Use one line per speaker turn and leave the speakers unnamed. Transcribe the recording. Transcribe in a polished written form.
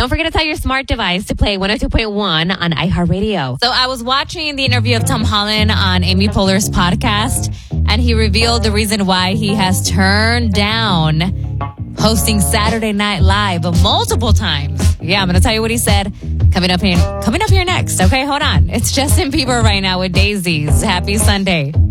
Don't forget to tell your smart device to play 102.1 on iHeartRadio. So I was watching the interview of Tom Holland on Amy Poehler's podcast, and he revealed the reason why he has turned down hosting Saturday Night Live multiple times. Yeah, I'm going to tell you what he said coming up here next. Okay, hold on. It's Justin Bieber right now with Daisies. Happy Sunday.